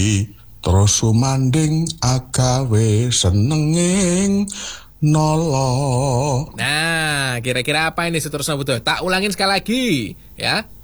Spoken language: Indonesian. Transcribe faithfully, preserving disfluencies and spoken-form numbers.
terus sumanding agawe senenging nolo. Nah, kira-kira apa ini seterusnya betul? Tak ulangin sekali lagi, ya.